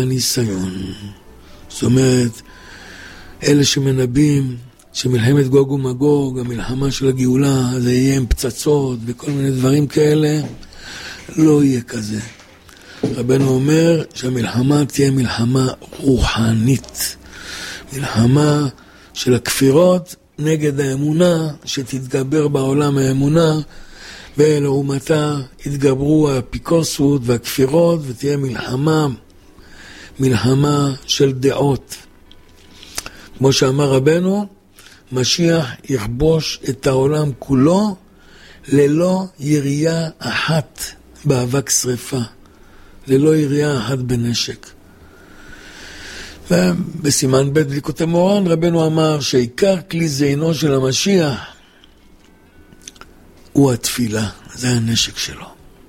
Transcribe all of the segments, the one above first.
הניסיון. זאת אומרת, אלה שמנבאים שמלחמת גוג ומגוג, המלחמה של הגאולה, זה יהיה עם פצצות וכל מיני דברים כאלה, לא יהיה כזה. רבנו אומר שהמלחמה תהיה מלחמה רוחנית, מלחמה של הכפירות נגד האמונה, שתתגבר בעולם האמונה, ולעומתה יתגברו האפיקורסות והכפירות, ותהיה מלחמה של דעות. כמו שאמר רבנו, משיח יכבוש את העולם כולו ללא ירייה אחת באבק שריפה, ללא ירייה אחת בנשק. ובסימן ב' ליקוטי מורן רבנו אמר שעיקר כלי זינו של המשיח הוא התפילה, זה הנשק שלו.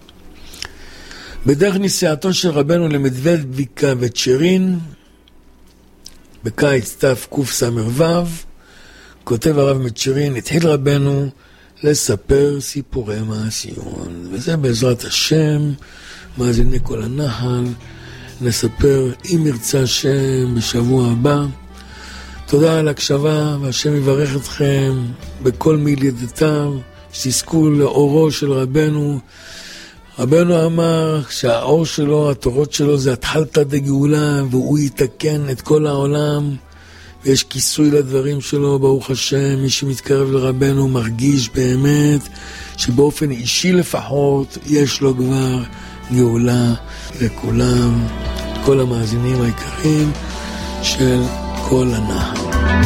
בדרך נסיעתו של רבנו למדוודביקה וצ'רין, בקיץ תקס"ו, כותב הרב מצ'רין, התחיל רבנו לספר סיפורי מעשיון, וזה בעזרת השם, מאזיני כל הנחל, נספר אם ירצה השם בשבוע הבא. תודה על הקשבה, והשם יברך אתכם בכל מילידותיו, שתזכו לאורו של רבנו. רבנו אמר שהאור שלו, התורות שלו זה התחלתא דגאולה, והוא יתקן את כל העולם, ויש כיסוי לדברים שלו, ברוך השם. מי שמתקרב לרבנו מרגיש באמת שבאופן אישי לפחות יש לו כבר גאולה לכולם, כל המאזינים העיקריים של כל הנחל.